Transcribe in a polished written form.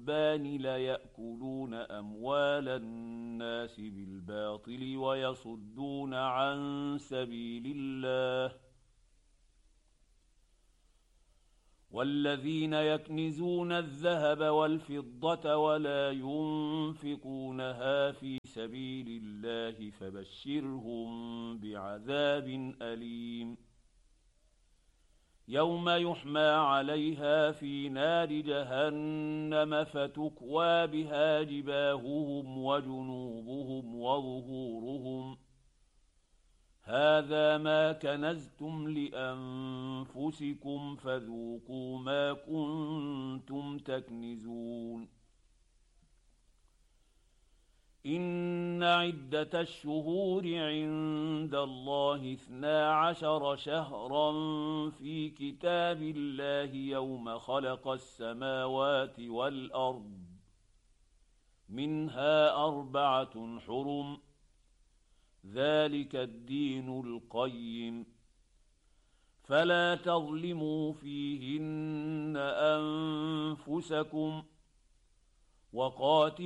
والرهبان ليأكلون أموال الناس بالباطل ويصدون عن سبيل الله والذين يكنزون الذهب والفضة ولا ينفقونها في سبيل الله فبشرهم بعذاب أليم يوم يحمى عليها في نار جهنم فتكوى بها جباههم وجنوبهم وظهورهم هذا ما كنزتم لأنفسكم فذوقوا ما كنتم تكنزون إن عدة الشهور عند الله 12 شهرا في كتاب الله يوم خلق السماوات والأرض منها 4 حرم ذلك الدين القيم فلا تظلموا فيهن أنفسكم وقاتلوا